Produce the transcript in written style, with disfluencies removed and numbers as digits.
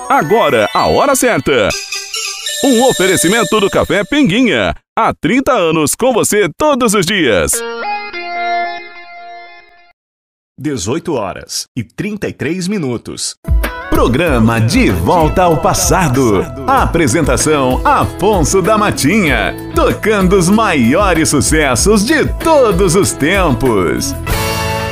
Agora, a hora certa. Um oferecimento do Café Pinguinha. Há 30 anos com você todos os dias. 18h33. Programa De Volta ao Passado. Apresentação Afonso da Matinha. Tocando os maiores sucessos de todos os tempos.